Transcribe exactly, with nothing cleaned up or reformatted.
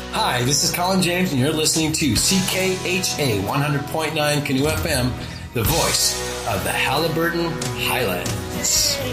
Hi, this is Colin James, and you're listening to C K H A one hundred point nine Canoe F M, the voice of the Halliburton Highlands.